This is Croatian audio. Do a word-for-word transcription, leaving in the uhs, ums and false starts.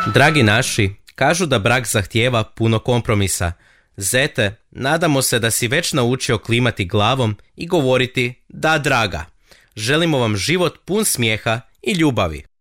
Dragi naši, kažu da brak zahtijeva puno kompromisa. Zete, nadamo se da si već naučio klimati glavom i govoriti da draga. Želimo vam život pun smijeha i ljubavi.